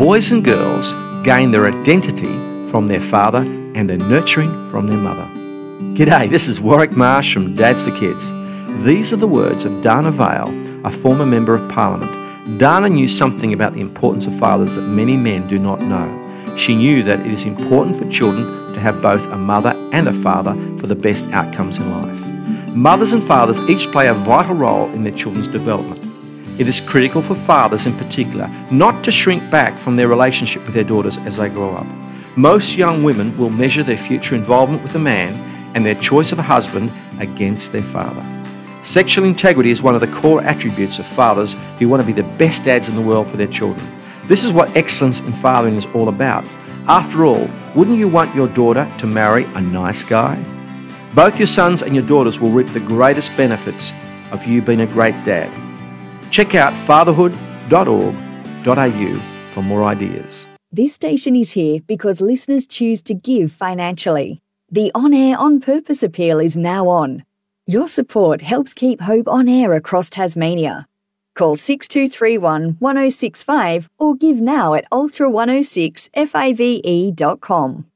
Boys and girls gain their identity from their father and their nurturing from their mother. G'day, this is Warwick Marsh from Dads for Kids. These are the words of Dana Vale, a former Member of Parliament. Dana knew something about the importance of fathers that many men do not know. She knew that it is important for children to have both a mother and a father for the best outcomes in life. Mothers and fathers each play a vital role in their children's development. It is critical for fathers in particular not to shrink back from their relationship with their daughters as they grow up. Most young women will measure their future involvement with a man and their choice of a husband against their father. Sexual integrity is one of the core attributes of fathers who want to be the best dads in the world for their children. This is what excellence in fathering is all about. After all, wouldn't you want your daughter to marry a nice guy? Both your sons and your daughters will reap the greatest benefits of you being a great dad. Check out fatherhood.org.au for more ideas. This station is here because listeners choose to give financially. The On Air On Purpose appeal is now on. Your support helps keep Hope on air across Tasmania. Call 6231 1065 or give now at ultra106fave.com.